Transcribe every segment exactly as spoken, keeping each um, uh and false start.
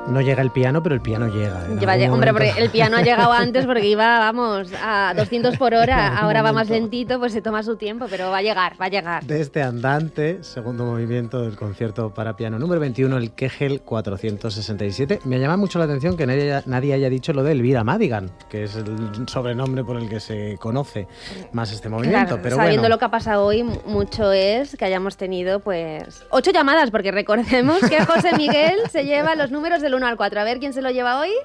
No llega el piano, pero el piano llega. Lleva, hombre, porque el piano ha llegado antes porque iba, vamos, a doscientos por hora, ahora va más lentito, pues se toma su tiempo, pero va a llegar, va a llegar. De este andante, segundo movimiento del concierto para piano número veintiuno, el Kegel cuatrocientos sesenta y siete. Me llama mucho la atención que nadie, nadie haya dicho lo de Elvira Madigan, que es el sobrenombre por el que se conoce más este movimiento. Claro, pero sabiendo bueno. lo que ha pasado hoy, mucho es que hayamos tenido pues ocho llamadas, porque recordemos que José Miguel se lleva los números del uno al cuatro. A ver quién se lo lleva hoy.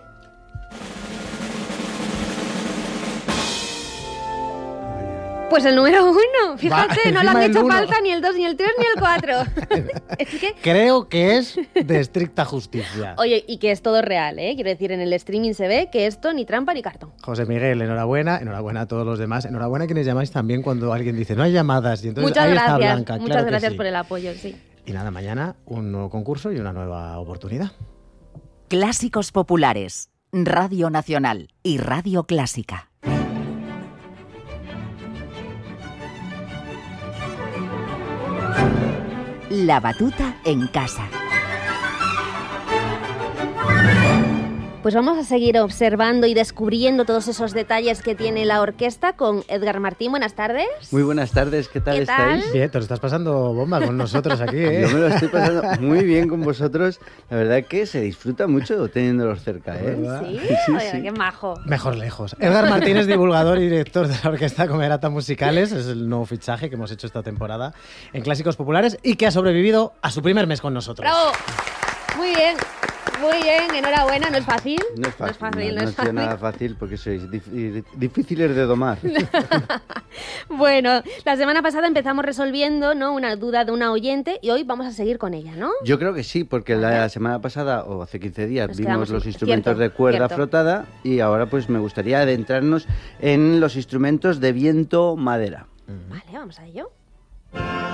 Pues el número uno, fíjate, Va, no le han hecho uno. falta ni el dos, ni el tres, ni el cuatro. Es que... Creo que es de estricta justicia. Oye, y que es todo real, ¿eh? Quiero decir, en el streaming se ve que esto ni trampa ni cartón. José Miguel, enhorabuena, enhorabuena a todos los demás, enhorabuena a quienes llamáis también cuando alguien dice no hay llamadas y entonces Muchas ahí gracias, está Blanca. muchas Claro que gracias sí. por el apoyo, sí. Y nada, mañana un nuevo concurso y una nueva oportunidad. Clásicos populares, Radio Nacional y Radio Clásica. La batuta en casa. Pues vamos a seguir observando y descubriendo todos esos detalles que tiene la orquesta con Edgar Martín. Buenas tardes. Muy buenas tardes, ¿qué tal ¿Qué tal? estáis? Bien, te lo estás pasando bomba con nosotros aquí, ¿eh? Yo me lo estoy pasando muy bien con vosotros. La verdad que se disfruta mucho teniéndolos cerca, ¿eh? ¿Verdad? Sí, Sí, oye, sí. qué majo. Mejor lejos. Edgar Martín es divulgador y director de la Orquesta Camerata Musicales. Es el nuevo fichaje que hemos hecho esta temporada en Clásicos Populares y que ha sobrevivido a su primer mes con nosotros. ¡Bravo! Muy bien, muy bien, enhorabuena. ¿No es fácil? No es fácil, no es fácil. no, No no es ha sido fácil. nada fácil porque sois dif- difíciles de domar. Bueno, la semana pasada empezamos resolviendo, ¿no?, una duda de una oyente y hoy vamos a seguir con ella, ¿no? Yo creo que sí, porque la semana pasada, o hace quince días, Nos vimos quedamos los en- instrumentos cierto, de cuerda cierto. frotada y ahora pues me gustaría adentrarnos en los instrumentos de viento madera. Vale, vamos a ello.